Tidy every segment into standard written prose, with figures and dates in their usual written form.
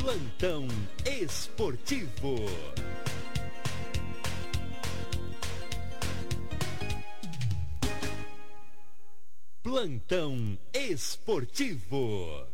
Plantão Esportivo. Plantão Esportivo.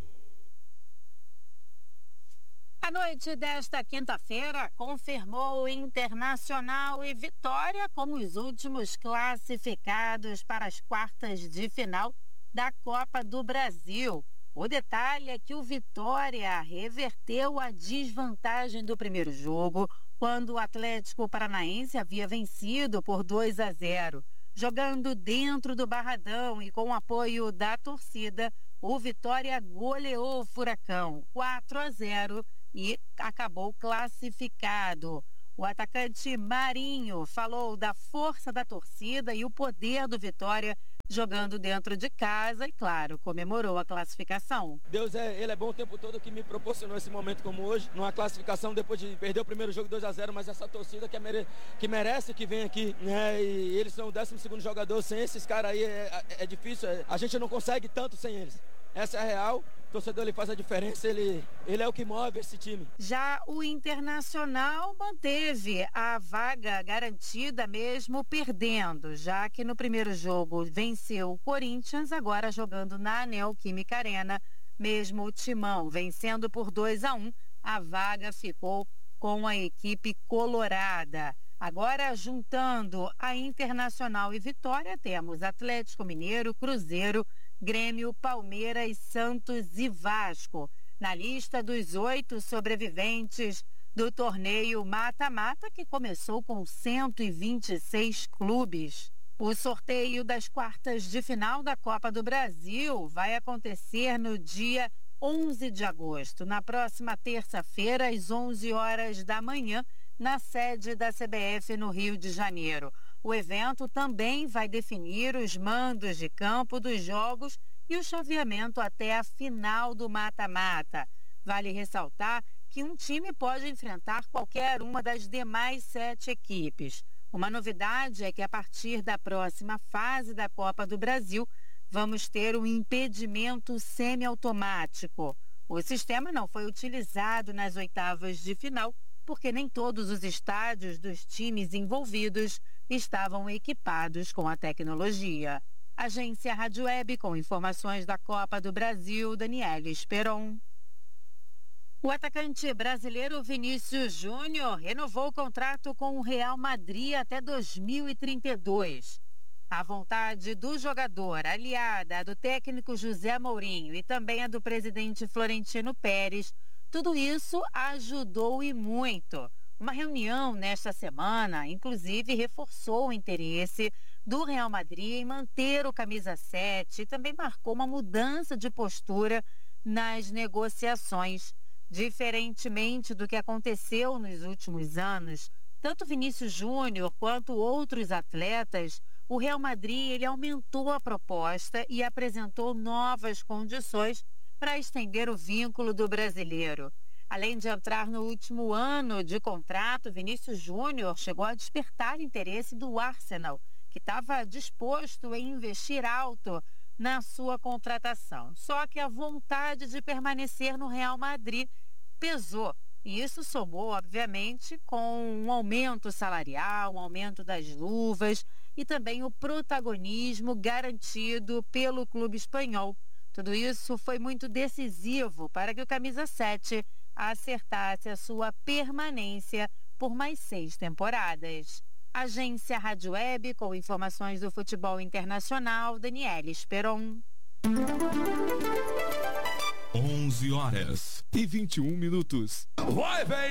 A noite desta quinta-feira confirmou Internacional e Vitória como os últimos classificados para as quartas de final da Copa do Brasil. O detalhe é que o Vitória reverteu a desvantagem do primeiro jogo, quando o Atlético Paranaense havia vencido por 2-0. Jogando dentro do Barradão e com o apoio da torcida, o Vitória goleou o Furacão 4-0 e acabou classificado. O atacante Marinho falou da força da torcida e o poder do Vitória jogando dentro de casa e, claro, comemorou a classificação. Deus ele é bom o tempo todo, que me proporcionou esse momento como hoje, numa classificação depois de perder o primeiro jogo 2-0, mas essa torcida que merece que vem aqui, né? E eles são o 12º jogador, sem esses caras aí é difícil, a gente não consegue tanto sem eles. Essa é a real. O torcedor ele faz a diferença, ele é o que move esse time. Já o Internacional manteve a vaga garantida mesmo perdendo, já que no primeiro jogo venceu o Corinthians, agora jogando na Neoquímica Arena, mesmo o Timão vencendo por 2-1, a vaga ficou com a equipe colorada. Agora, juntando a Internacional e Vitória, temos Atlético Mineiro, Cruzeiro, Grêmio, Palmeiras, Santos e Vasco. Na lista dos 8 sobreviventes do torneio mata-mata, que começou com 126 clubes. O sorteio das quartas de final da Copa do Brasil vai acontecer no dia 11 de agosto, na próxima terça-feira, às 11 horas da manhã, na sede da CBF no Rio de Janeiro. O evento também vai definir os mandos de campo dos jogos e o chaveamento até a final do mata-mata. Vale ressaltar que um time pode enfrentar qualquer uma das demais 7 equipes. Uma novidade é que a partir da próxima fase da Copa do Brasil, vamos ter um impedimento semiautomático. O sistema não foi utilizado nas oitavas de final, porque nem todos os estádios dos times envolvidos estavam equipados com a tecnologia. Agência Rádio Web, com informações da Copa do Brasil, Daniela Esperon. O atacante brasileiro Vinícius Júnior renovou o contrato com o Real Madrid até 2032. A vontade do jogador, aliada à do técnico José Mourinho e também a do presidente Florentino Pérez, tudo isso ajudou e muito. Uma reunião nesta semana, inclusive, reforçou o interesse do Real Madrid em manter o camisa 7 e também marcou uma mudança de postura nas negociações. Diferentemente do que aconteceu nos últimos anos, tanto Vinícius Júnior quanto outros atletas, o Real Madrid ele aumentou a proposta e apresentou novas condições para estender o vínculo do brasileiro. Além de entrar no último ano de contrato, Vinícius Júnior chegou a despertar interesse do Arsenal, que estava disposto em investir alto na sua contratação. Só que a vontade de permanecer no Real Madrid pesou. E isso somou, obviamente, com um aumento salarial, um aumento das luvas e também o protagonismo garantido pelo clube espanhol. Tudo isso foi muito decisivo para que o camisa 7 acertasse a sua permanência por mais 6 temporadas. Agência Rádio Web, com informações do futebol internacional, Daniela Esperon. 11h21. Vai, vem!